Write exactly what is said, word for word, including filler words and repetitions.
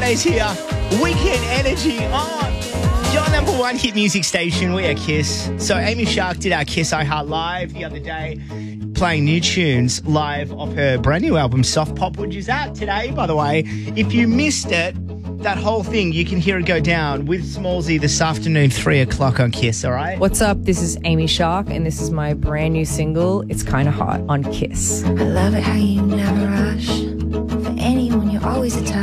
Friday's here. Weekend energy on. Your number one hit music station. We are Kiss. So Amy Shark did our Kiss I Heart Live the other day, playing new tunes live off her brand new album, Soft Pop, which is out today, by the way. If you missed it, that whole thing, you can hear it go down with Smallsy this afternoon, three o'clock on Kiss, all right? What's up? This is Amy Shark, and this is my brand new single, It's Kinda Hot, on Kiss. I love it how you never rush. For anyone, you're always a touch.